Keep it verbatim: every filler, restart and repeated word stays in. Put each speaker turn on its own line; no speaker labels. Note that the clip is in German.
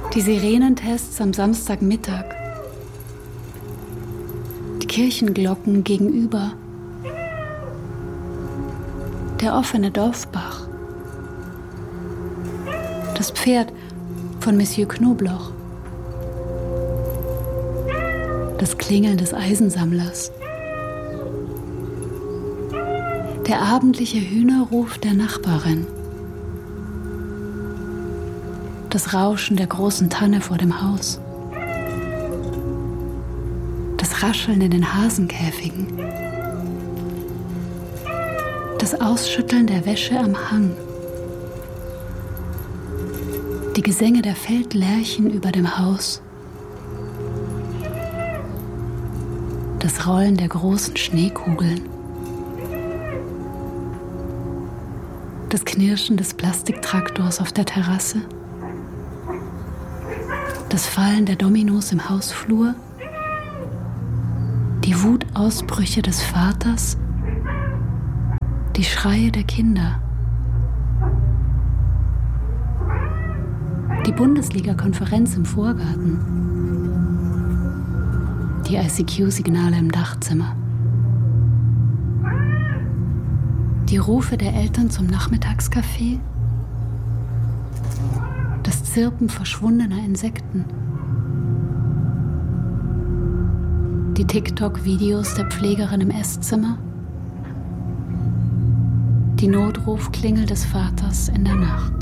Die Sirenentests am Samstagmittag. Die Kirchenglocken gegenüber. Der offene Dorfbach. Das Pferd von Monsieur Knobloch. Das Klingeln des Eisensammlers. Der abendliche Hühnerruf der Nachbarin. Das Rauschen der großen Tanne vor dem Haus. Das Rascheln in den Hasenkäfigen. Das Ausschütteln der Wäsche am Hang. Die Gesänge der Feldlerchen über dem Haus. Das Rollen der großen Schneekugeln. Das Knirschen des Plastiktraktors auf der Terrasse. Das Fallen der Dominos im Hausflur, die Wutausbrüche des Vaters, die Schreie der Kinder, die Bundesliga-Konferenz im Vorgarten, die I C Q-Signale im Dachzimmer, die Rufe der Eltern zum Nachmittagskaffee, das Zirpen verschwundener Insekten, die TikTok-Videos der Pflegerin im Esszimmer, die Notrufklingel des Vaters in der Nacht.